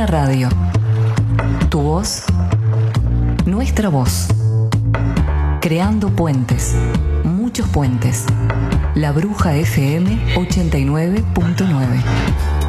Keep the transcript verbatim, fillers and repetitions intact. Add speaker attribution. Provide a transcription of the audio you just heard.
Speaker 1: Buena Radio. Tu voz, nuestra voz. Creando puentes, muchos puentes. La Bruja F M ochenta y nueve punto nueve.